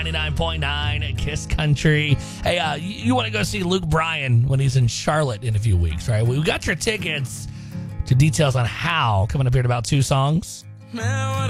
99.9 Kiss Country. Hey, you want to go see Luke Bryan when he's in Charlotte in a few weeks, right? We got your tickets to details on how coming up here in about 2 songs.